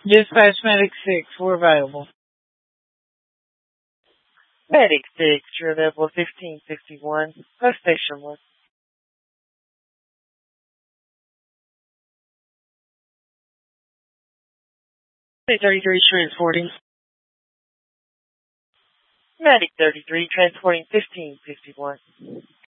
Dispatch Medic 6, we're available. Medic 6, you're available 1561. Post station 1. 33 transporting. Medic 33 transporting 1561.